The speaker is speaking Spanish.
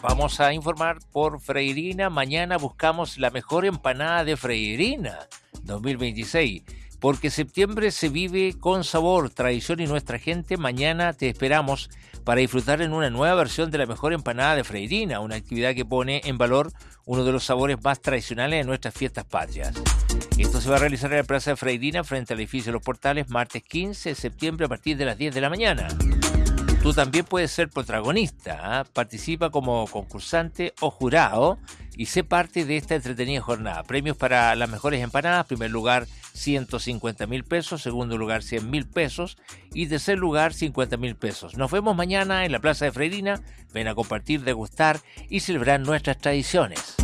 Vamos a informar por Freirina. Mañana buscamos la mejor empanada de Freirina 2026. Porque septiembre se vive con sabor, tradición y nuestra gente. Mañana te esperamos para disfrutar en una nueva versión de la mejor empanada de Freirina, una actividad que pone en valor uno de los sabores más tradicionales de nuestras fiestas patrias. Esto se va a realizar en la Plaza de Freirina, frente al edificio de los Portales, martes 15 de septiembre a partir de las 10 de la mañana. Tú también puedes ser protagonista, ¿eh? Participa como concursante o jurado y sé parte de esta entretenida jornada. Premios para las mejores empanadas: primer lugar 150.000 pesos, segundo lugar 100.000 pesos y tercer lugar 50.000 pesos. Nos vemos mañana en la Plaza de Freirina. Ven a compartir, degustar y celebrar nuestras tradiciones.